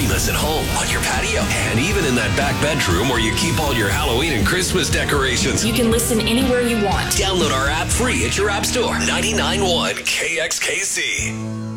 stream us at home, on your patio, and even in that back bedroom where you keep all your Halloween and Christmas decorations. You can listen anywhere you want. Download our app free at your app store. 99.1 KXKC.